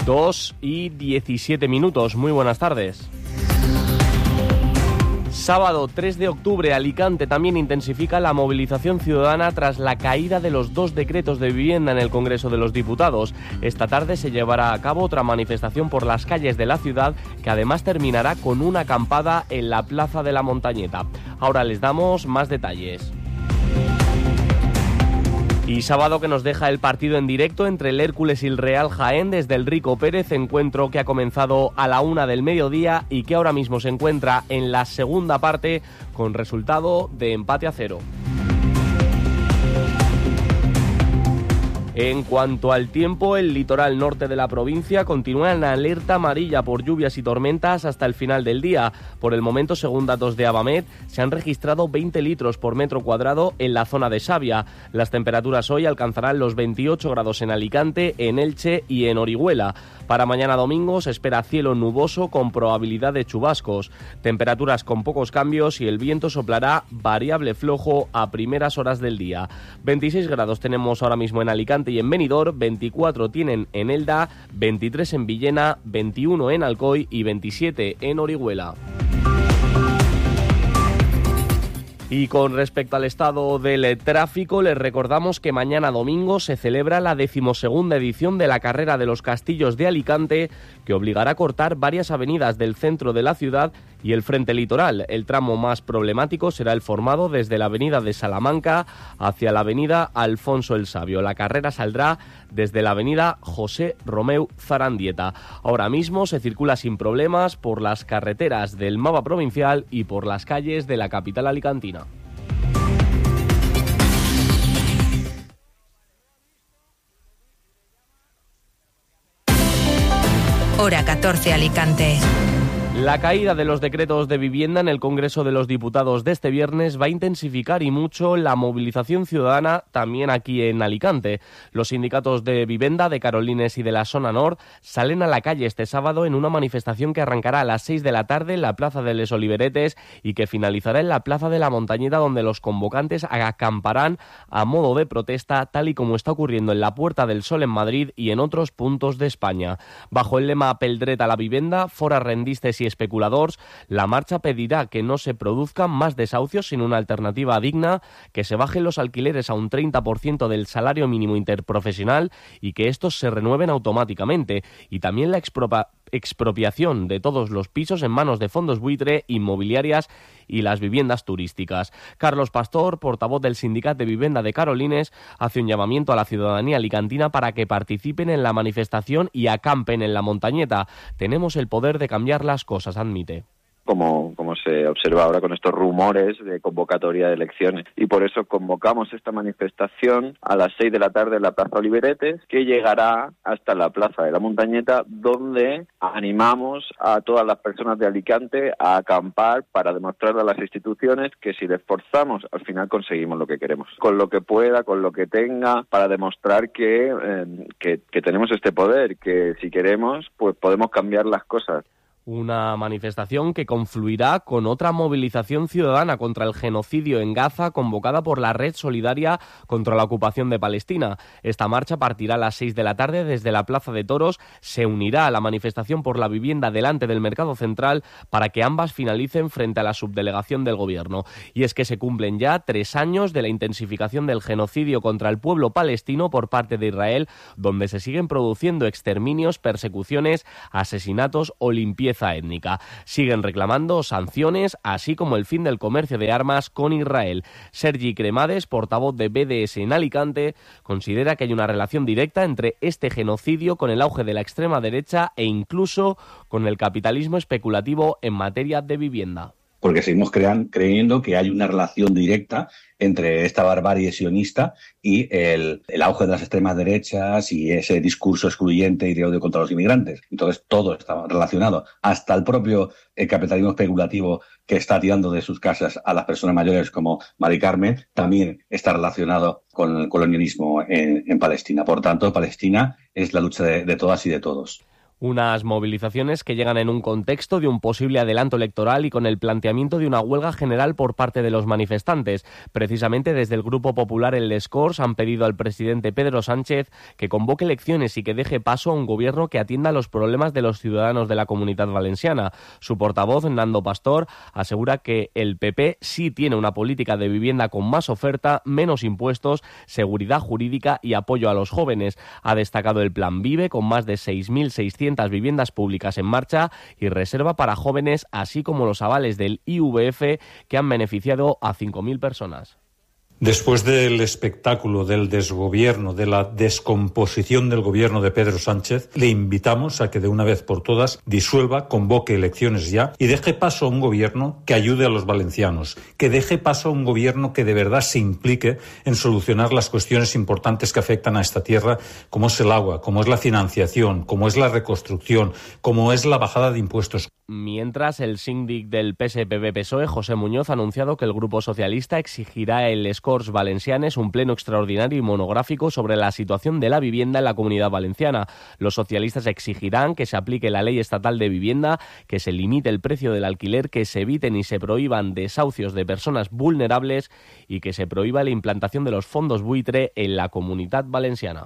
2:17. Muy buenas tardes. Sábado 3 de octubre, Alicante también intensifica la movilización ciudadana tras la caída de los 2 decretos de vivienda en el Congreso de los Diputados. Esta tarde se llevará a cabo otra manifestación por las calles de la ciudad, que además terminará con una acampada en la Plaza de la Montañeta. Ahora les damos más detalles. Y sábado que nos deja el partido en directo entre el Hércules y el Real Jaén desde el Rico Pérez, encuentro que ha comenzado a la 1 del mediodía y que ahora mismo se encuentra en la segunda parte con resultado de empate a 0. En cuanto al tiempo, el litoral norte de la provincia continúa en alerta amarilla por lluvias y tormentas hasta el final del día. Por el momento, según datos de Avamed, se han registrado 20 litros por metro cuadrado en la zona de Xavia. Las temperaturas hoy alcanzarán los 28 grados en Alicante, en Elche y en Orihuela. Para mañana domingo se espera cielo nuboso con probabilidad de chubascos. Temperaturas con pocos cambios y el viento soplará variable flojo a primeras horas del día. 26 grados tenemos ahora mismo en Alicante y en Benidorm, 24 tienen en Elda, 23 en Villena, 21 en Alcoy y 27 en Orihuela. Y con respecto al estado del tráfico, les recordamos que mañana domingo se celebra la 12ª edición de la Carrera de los Castillos de Alicante, que obligará a cortar varias avenidas del centro de la ciudad y el frente litoral. El tramo más problemático será el formado desde la avenida de Salamanca hacia la avenida Alfonso el Sabio. La carrera saldrá desde la avenida José Romeu Zarandieta. Ahora mismo se circula sin problemas por las carreteras del mapa provincial y por las calles de la capital alicantina. Hora 14, Alicante. La caída de los decretos de vivienda en el Congreso de los Diputados de este viernes va a intensificar y mucho la movilización ciudadana también aquí en Alicante. Los sindicatos de vivienda de Carolines y de la Zona Nord salen a la calle este sábado en una manifestación que arrancará a las 6 de la tarde en la Plaza de Les Oliveretes y que finalizará en la Plaza de la Montañeta, donde los convocantes acamparán a modo de protesta, tal y como está ocurriendo en la Puerta del Sol en Madrid y en otros puntos de España. Bajo el lema Pel dret a la vivenda, fora rendistes y especuladors, la marcha pedirá que no se produzcan más desahucios sin una alternativa digna, que se bajen los alquileres a un 30% del salario mínimo interprofesional y que estos se renueven automáticamente, y también la expropiación de todos los pisos en manos de fondos buitre, inmobiliarias y las viviendas turísticas. Carlos Pastor, portavoz del Sindicat de Vivienda de Carolines, hace un llamamiento a la ciudadanía alicantina para que participen en la manifestación y acampen en la Montañeta. Tenemos el poder de cambiar las cosas, admite. Como se observa ahora con estos rumores de convocatoria de elecciones. Y por eso convocamos esta manifestación a las 6 de la tarde en la Plaza Oliveretes, que llegará hasta la Plaza de la Montañeta, donde animamos a todas las personas de Alicante a acampar para demostrar a las instituciones que si les forzamos, al final conseguimos lo que queremos. Con lo que pueda, con lo que tenga, para demostrar que tenemos este poder, que si queremos, pues podemos cambiar las cosas. Una manifestación que confluirá con otra movilización ciudadana contra el genocidio en Gaza convocada por la Red Solidaria contra la Ocupación de Palestina. Esta marcha partirá a las 6 de la tarde desde la Plaza de Toros, se unirá a la manifestación por la vivienda delante del Mercado Central para que ambas finalicen frente a la subdelegación del Gobierno. Y es que se cumplen ya 3 años de la intensificación del genocidio contra el pueblo palestino por parte de Israel, donde se siguen produciendo exterminios, persecuciones, asesinatos o limpieza étnica. Siguen reclamando sanciones, así como el fin del comercio de armas con Israel. Sergi Cremades, portavoz de BDS en Alicante, considera que hay una relación directa entre este genocidio con el auge de la extrema derecha e incluso con el capitalismo especulativo en materia de vivienda. Porque seguimos creyendo que hay una relación directa entre esta barbarie sionista y el auge de las extremas derechas y ese discurso excluyente y de odio contra los inmigrantes. Entonces todo está relacionado. Hasta el propio capitalismo especulativo que está tirando de sus casas a las personas mayores como Mari Carmen también está relacionado con el colonialismo en Palestina. Por tanto, Palestina es la lucha de todas y de todos. Unas movilizaciones que llegan en un contexto de un posible adelanto electoral y con el planteamiento de una huelga general por parte de los manifestantes. Precisamente desde el Grupo Popular en Les Corts han pedido al presidente Pedro Sánchez que convoque elecciones y que deje paso a un gobierno que atienda los problemas de los ciudadanos de la Comunidad Valenciana. Su portavoz, Nando Pastor, asegura que el PP sí tiene una política de vivienda con más oferta, menos impuestos, seguridad jurídica y apoyo a los jóvenes. Ha destacado el Plan Vive con más de 6.600 viviendas públicas en marcha y reserva para jóvenes, así como los avales del IVF que han beneficiado a 5.000 personas. Después del espectáculo del desgobierno, de la descomposición del gobierno de Pedro Sánchez, le invitamos a que de una vez por todas disuelva, convoque elecciones ya y deje paso a un gobierno que ayude a los valencianos, que deje paso a un gobierno que de verdad se implique en solucionar las cuestiones importantes que afectan a esta tierra, como es el agua, como es la financiación, como es la reconstrucción, como es la bajada de impuestos. Mientras, el síndic del PSPB-PSOE, José Muñoz, ha anunciado que el Grupo Socialista exigirá en Les Corts Valencianes un pleno extraordinario y monográfico sobre la situación de la vivienda en la Comunidad Valenciana. Los socialistas exigirán que se aplique la ley estatal de vivienda, que se limite el precio del alquiler, que se eviten y se prohíban desahucios de personas vulnerables y que se prohíba la implantación de los fondos buitre en la Comunidad Valenciana.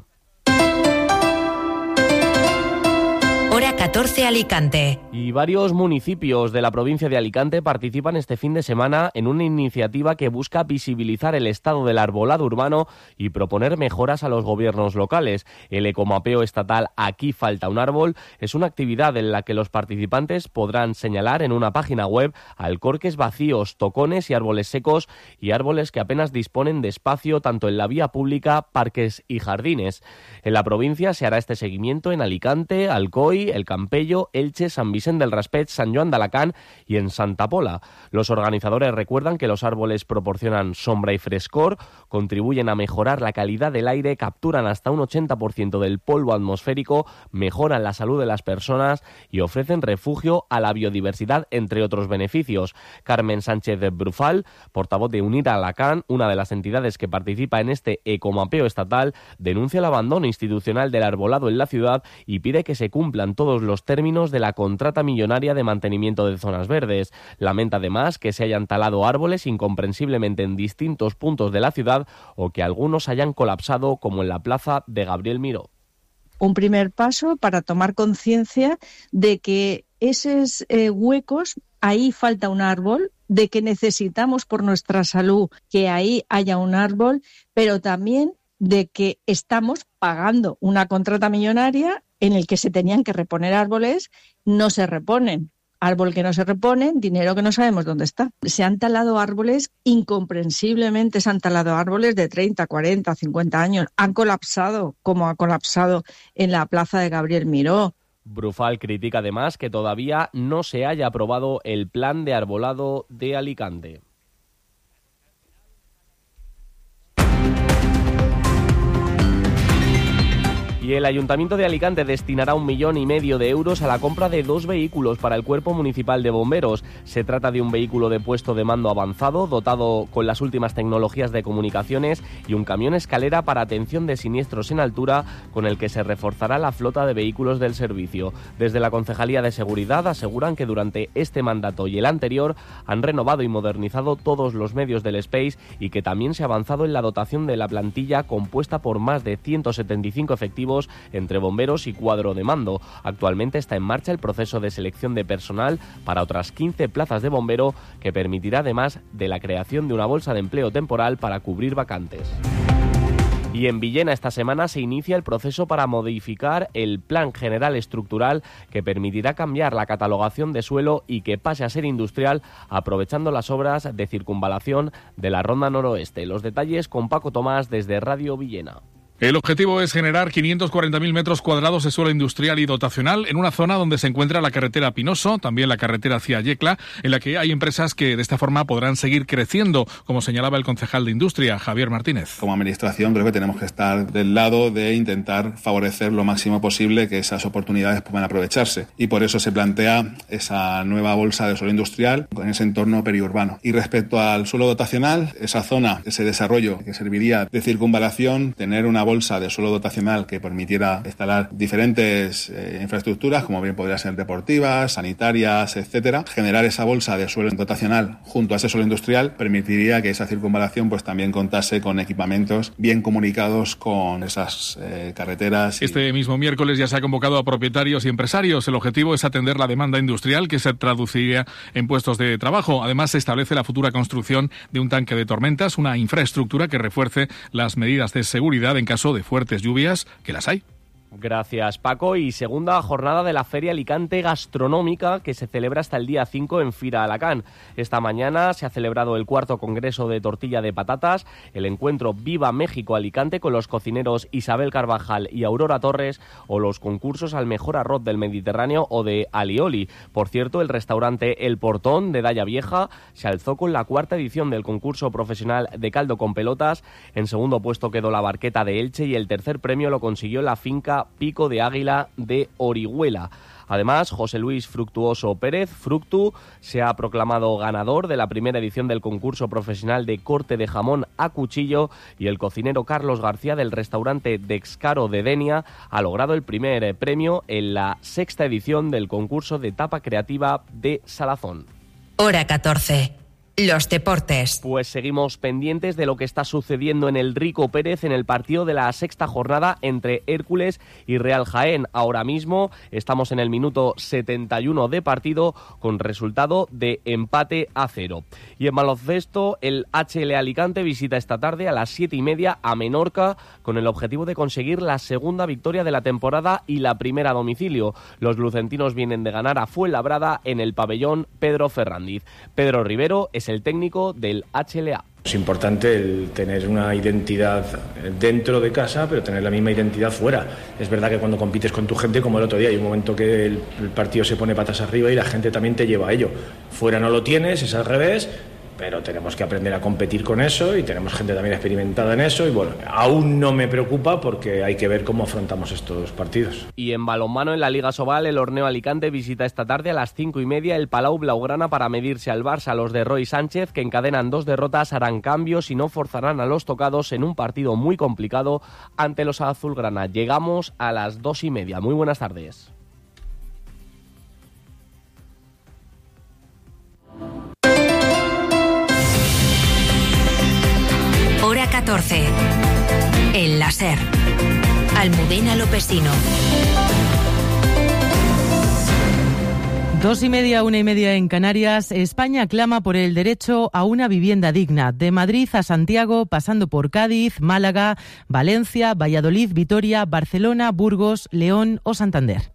Hora 14 Alicante. Y varios municipios de la provincia de Alicante participan este fin de semana en una iniciativa que busca visibilizar el estado del arbolado urbano y proponer mejoras a los gobiernos locales. El ecomapeo estatal Aquí falta un árbol es una actividad en la que los participantes podrán señalar en una página web alcorques vacíos, tocones y árboles secos y árboles que apenas disponen de espacio tanto en la vía pública, parques y jardines. En la provincia se hará este seguimiento en Alicante, Alcoy, El Campello, Elche, San Vicente del Raspet, San Joan de Alacant y en Santa Pola. Los organizadores recuerdan que los árboles proporcionan sombra y frescor, contribuyen a mejorar la calidad del aire, capturan hasta un 80% del polvo atmosférico, mejoran la salud de las personas y ofrecen refugio a la biodiversidad, entre otros beneficios. Carmen Sánchez Brufal, portavoz de Unir Alacant, una de las entidades que participa en este ecomapeo estatal, denuncia el abandono institucional del arbolado en la ciudad y pide que se cumplan todos los términos de la contrata millonaria de mantenimiento de zonas verdes. Lamenta además que se hayan talado árboles incomprensiblemente en distintos puntos de la ciudad o que algunos hayan colapsado, como en la plaza de Gabriel Miró. Un primer paso para tomar conciencia de que esos huecos, ahí falta un árbol, de que necesitamos por nuestra salud que ahí haya un árbol, pero también de que estamos pagando una contrata millonaria en el que se tenían que reponer árboles, no se reponen. Árbol que no se repone, dinero que no sabemos dónde está. Se han talado árboles, incomprensiblemente se han talado árboles de 30, 40, 50 años. Han colapsado, como ha colapsado en la plaza de Gabriel Miró. Brufal critica además que todavía no se haya aprobado el plan de arbolado de Alicante. Y el Ayuntamiento de Alicante destinará 1,5 millones de euros a la compra de 2 vehículos para el Cuerpo Municipal de Bomberos. Se trata de un vehículo de puesto de mando avanzado, dotado con las últimas tecnologías de comunicaciones, y un camión escalera para atención de siniestros en altura, con el que se reforzará la flota de vehículos del servicio. Desde la Concejalía de Seguridad aseguran que durante este mandato y el anterior han renovado y modernizado todos los medios del Space y que también se ha avanzado en la dotación de la plantilla, compuesta por más de 175 efectivos entre bomberos y cuadro de mando. Actualmente está en marcha el proceso de selección de personal para otras 15 plazas de bombero, que permitirá además de la creación de una bolsa de empleo temporal para cubrir vacantes. Y en Villena esta semana se inicia el proceso para modificar el Plan General Estructural, que permitirá cambiar la catalogación de suelo y que pase a ser industrial, aprovechando las obras de circunvalación de la Ronda Noroeste. Los detalles con Paco Tomás desde Radio Villena. El objetivo es generar 540.000 metros cuadrados de suelo industrial y dotacional en una zona donde se encuentra la carretera Pinoso, también la carretera hacia Yecla, en la que hay empresas que de esta forma podrán seguir creciendo, como señalaba el concejal de Industria, Javier Martínez. Como administración creo que tenemos que estar del lado de intentar favorecer lo máximo posible que esas oportunidades puedan aprovecharse, y por eso se plantea esa nueva bolsa de suelo industrial en ese entorno periurbano. Y respecto al suelo dotacional, esa zona, ese desarrollo que serviría de circunvalación, tener una bolsa de suelo dotacional que permitiera instalar diferentes infraestructuras, como bien podría ser deportivas, sanitarias, etcétera. Generar esa bolsa de suelo dotacional junto a ese suelo industrial permitiría que esa circunvalación pues también contase con equipamientos bien comunicados con esas carreteras. Este mismo miércoles ya se ha convocado a propietarios y empresarios. El objetivo es atender la demanda industrial que se traduciría en puestos de trabajo. Además, se establece la futura construcción de un tanque de tormentas, una infraestructura que refuerce las medidas de seguridad en caso de fuertes lluvias, que las hay. Gracias, Paco. Y segunda jornada de la Feria Alicante Gastronómica, que se celebra hasta el día 5 en Fira Alacant. Esta mañana se ha celebrado el 4º Congreso de Tortilla de Patatas, el encuentro Viva México Alicante con los cocineros Isabel Carvajal y Aurora Torres, o los concursos al mejor arroz del Mediterráneo o de Alioli. Por cierto, el restaurante El Portón de Daya Vieja se alzó con la 4ª edición del concurso profesional de caldo con pelotas. En segundo puesto quedó la Barqueta de Elche y el tercer premio lo consiguió la finca Pico de Águila de Orihuela. Además, José Luis Fructuoso Pérez, Fructu, se ha proclamado ganador de la primera edición del concurso profesional de corte de jamón a cuchillo, y el cocinero Carlos García del restaurante Dexcaro de Denia ha logrado el primer premio en la 6ª edición del concurso de tapa creativa de Salazón. Hora 14. Los deportes. Pues seguimos pendientes de lo que está sucediendo en el Rico Pérez en el partido de la 6ª jornada entre Hércules y Real Jaén. Ahora mismo estamos en el minuto 71 de partido con resultado de empate a 0. Y en baloncesto, el HL Alicante visita esta tarde a las 7:30 a Menorca con el objetivo de conseguir la segunda victoria de la temporada y la primera a domicilio. Los lucentinos vienen de ganar a Fuenlabrada en el pabellón Pedro Ferrandiz. Pedro Rivero es el técnico del HLA. Es importante el tener una identidad dentro de casa, pero tener la misma identidad fuera. Es verdad que cuando compites con tu gente, como el otro día, hay un momento que el partido se pone patas arriba y la gente también te lleva a ello. Fuera no lo tienes, es al revés, pero tenemos que aprender a competir con eso y tenemos gente también experimentada en eso y bueno, aún no me preocupa porque hay que ver cómo afrontamos estos partidos. Y en balonmano, en la Liga Sobal, el Horneo Alicante visita esta tarde a las 5:30 el Palau Blaugrana para medirse al Barça. Los de Roy Sánchez, que encadenan 2 derrotas, harán cambios y no forzarán a los tocados en un partido muy complicado ante los azulgrana. Llegamos a las 2:30. Muy buenas tardes. Hora 14. El láser. Almudena Lopesino. 2:30, 1:30 en Canarias. España clama por el derecho a una vivienda digna. De Madrid a Santiago, pasando por Cádiz, Málaga, Valencia, Valladolid, Vitoria, Barcelona, Burgos, León o Santander.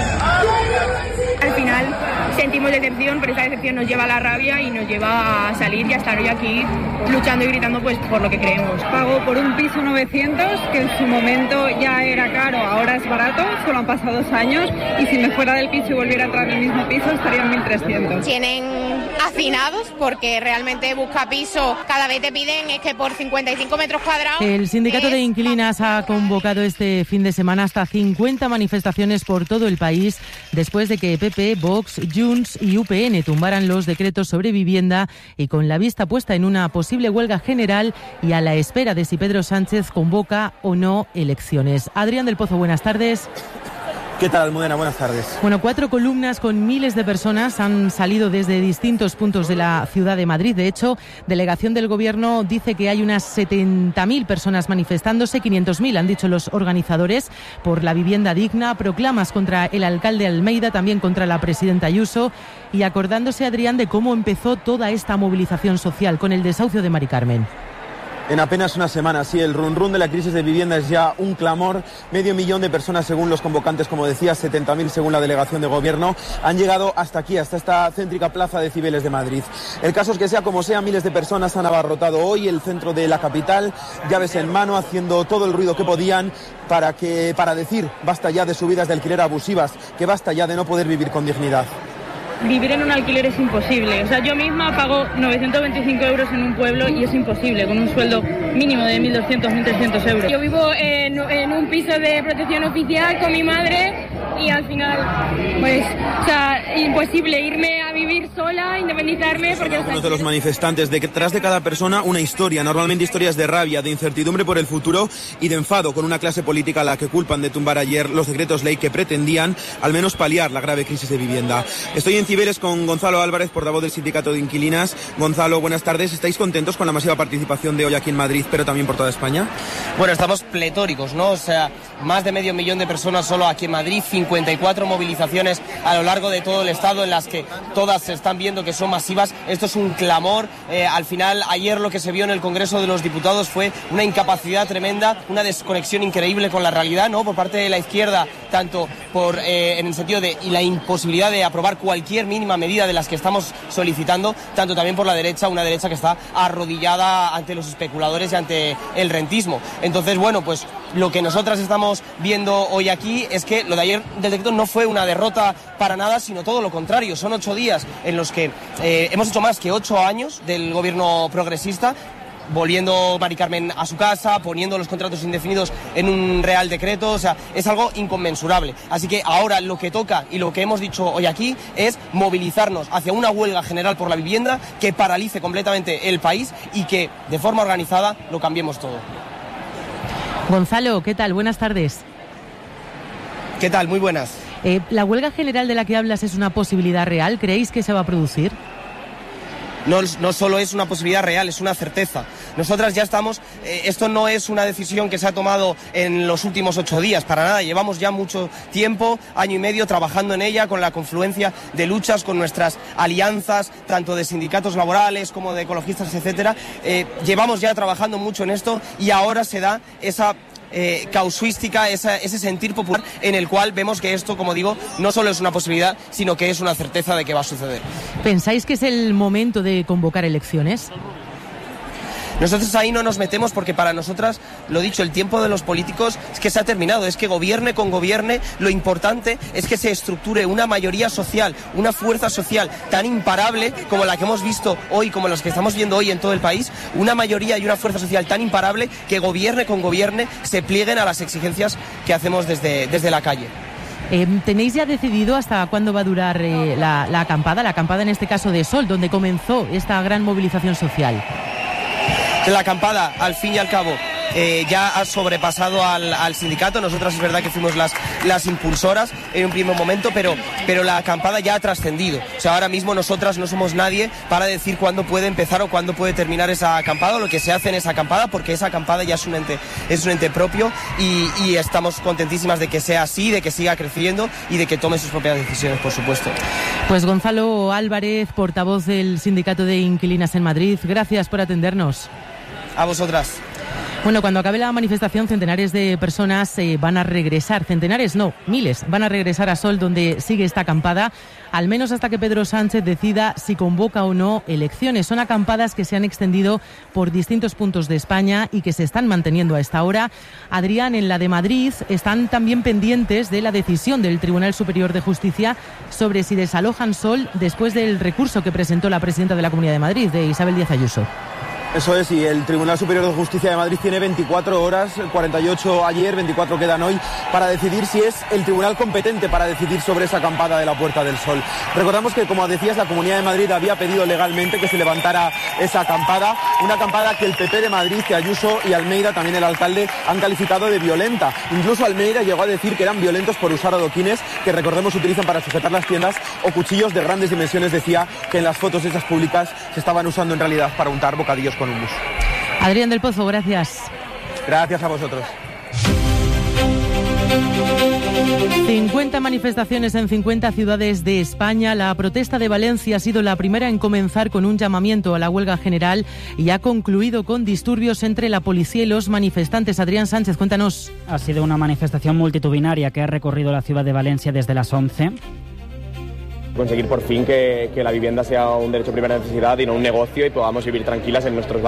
Al final sentimos decepción, pero esa decepción nos lleva a la rabia y nos lleva a salir y a estar hoy aquí luchando y gritando pues por lo que creemos. Pago por un piso 900, que en su momento ya era caro, ahora es barato, solo han pasado 2 años y si me fuera del piso y volviera a entrar en el mismo piso estaría en 1.300. Tienen hacinados porque realmente busca piso, cada vez te piden es que por 55 metros cuadrados. El sindicato de inquilinas ha convocado este fin de semana hasta 50 manifestaciones por todo el país después de que PP, Vox, Junts y UPN tumbaran los decretos sobre vivienda y con la vista puesta en una posible huelga general y a la espera de si Pedro Sánchez convoca o no elecciones. Adrián del Pozo, buenas tardes. ¿Qué tal, Almudena? Buenas tardes. Bueno, 4 columnas con miles de personas han salido desde distintos puntos de la ciudad de Madrid. De hecho, delegación del Gobierno dice que hay unas 70.000 personas manifestándose, 500.000 han dicho los organizadores, por la vivienda digna, proclamas contra el alcalde Almeida, también contra la presidenta Ayuso, y acordándose, Adrián, de cómo empezó toda esta movilización social con el desahucio de Mari Carmen. En apenas una semana, sí, el run-run de la crisis de vivienda es ya un clamor. 500.000 de personas, según los convocantes, como decía, 70.000 según la delegación de Gobierno, han llegado hasta aquí, hasta esta céntrica plaza de Cibeles de Madrid. El caso es que sea como sea, miles de personas han abarrotado hoy el centro de la capital, llaves en mano, haciendo todo el ruido que podían para decir basta ya de subidas de alquiler abusivas, que basta ya de no poder vivir con dignidad. Vivir en un alquiler es imposible. O sea, yo misma pago 925 euros en un pueblo y es imposible, con un sueldo mínimo de 1.200, 1.300 euros. Yo vivo en un piso de protección oficial con mi madre y al final, pues, o sea, imposible irme a vivir sola, independizarme. Porque algunos de los manifestantes, detrás de cada persona una historia, normalmente historias de rabia, de incertidumbre por el futuro y de enfado con una clase política a la que culpan de tumbar ayer los decretos ley que pretendían al menos paliar la grave crisis de vivienda. Estoy en Ciberes con Gonzalo Álvarez, portavoz del Sindicato de Inquilinas. Gonzalo, buenas tardes. ¿Estáis contentos con la masiva participación de hoy aquí en Madrid, pero también por toda España? Bueno, estamos pletóricos, ¿no? O sea, más de 500.000 de personas solo aquí en Madrid, 54 movilizaciones a lo largo de todo el Estado en las que todas se están viendo que son masivas. Esto es un clamor. Al final, ayer lo que se vio en el Congreso de los Diputados fue una incapacidad tremenda, una desconexión increíble con la realidad, ¿no? Por parte de la izquierda, tanto en el sentido de la imposibilidad de aprobar cualquier mínima medida de las que estamos solicitando, tanto también por la derecha, una derecha que está arrodillada ante los especuladores y ante el rentismo. Entonces, bueno, pues lo que nosotras estamos viendo hoy aquí es que lo de ayer del decreto no fue una derrota para nada, sino todo lo contrario. Son 8 días en los que hemos hecho más que 8 años del gobierno progresista, volviendo Mari Carmen a su casa, poniendo los contratos indefinidos en un real decreto. O sea, es algo inconmensurable. Así que ahora lo que toca y lo que hemos dicho hoy aquí es movilizarnos hacia una huelga general por la vivienda que paralice completamente el país y que de forma organizada lo cambiemos todo. Gonzalo, ¿qué tal? Buenas tardes. ¿Qué tal? Muy buenas. ¿La huelga general de la que hablas es una posibilidad real? ¿Creéis que se va a producir? No solo es una posibilidad real, es una certeza. Nosotras ya estamos, esto no es una decisión que se ha tomado en los últimos 8 días, para nada. Llevamos ya mucho tiempo, año y medio, trabajando en ella, con la confluencia de luchas, con nuestras alianzas, tanto de sindicatos laborales como de ecologistas, etcétera. Llevamos ya trabajando mucho en esto y ahora se da esa casuística, ese sentir popular en el cual vemos que esto, como digo, no solo es una posibilidad, sino que es una certeza de que va a suceder. ¿Pensáis que es el momento de convocar elecciones? Nosotros ahí no nos metemos porque para nosotras, lo dicho, el tiempo de los políticos es que se ha terminado, es que gobierne con gobierne, lo importante es que se estructure una mayoría social, una fuerza social tan imparable como la que hemos visto hoy, como las que estamos viendo hoy en todo el país, una mayoría y una fuerza social tan imparable que gobierne con gobierne se plieguen a las exigencias que hacemos desde la calle. ¿Tenéis ya decidido hasta cuándo va a durar la acampada en este caso de Sol, donde comenzó esta gran movilización social? La acampada, al fin y al cabo, ya ha sobrepasado al sindicato. Nosotras es verdad que fuimos las impulsoras en un primer momento, pero la acampada ya ha trascendido. O sea, ahora mismo nosotras no somos nadie para decir cuándo puede empezar o cuándo puede terminar esa acampada o lo que se hace en esa acampada, porque esa acampada ya es un ente propio y estamos contentísimas de que sea así, de que siga creciendo y de que tome sus propias decisiones, por supuesto. Pues Gonzalo Álvarez, portavoz del Sindicato de Inquilinas en Madrid, gracias por atendernos. A vosotras. Bueno, cuando acabe la manifestación, centenares de personas van a regresar, centenares no, miles, van a regresar a Sol, donde sigue esta acampada, al menos hasta que Pedro Sánchez decida si convoca o no elecciones. Son acampadas que se han extendido por distintos puntos de España y que se están manteniendo a esta hora. Adrián, en la de Madrid están también pendientes de la decisión del Tribunal Superior de Justicia sobre si desalojan Sol después del recurso que presentó la presidenta de la Comunidad de Madrid, de Isabel Díaz Ayuso. Eso es, y el Tribunal Superior de Justicia de Madrid tiene 24 horas, 48 ayer, 24 quedan hoy, para decidir si es el tribunal competente para decidir sobre esa acampada de la Puerta del Sol. Recordamos que, como decías, la Comunidad de Madrid había pedido legalmente que se levantara esa acampada, una acampada que el PP de Madrid, que Ayuso y Almeida, también el alcalde, han calificado de violenta. Incluso Almeida llegó a decir que eran violentos por usar adoquines, que recordemos utilizan para sujetar las tiendas, o cuchillos de grandes dimensiones. Decía que en las fotos esas públicas se estaban usando en realidad para untar bocadillos con hummus. Adrián del Pozo, gracias. Gracias a vosotros. 50 manifestaciones en 50 ciudades de España. La protesta de Valencia ha sido la primera en comenzar con un llamamiento a la huelga general y ha concluido con disturbios entre la policía y los manifestantes. Adrián Sánchez, cuéntanos. Ha sido una manifestación multitudinaria que ha recorrido la ciudad de Valencia desde las 11. Conseguir por fin que la vivienda sea un derecho de primera necesidad y no un negocio y podamos vivir tranquilas en nuestros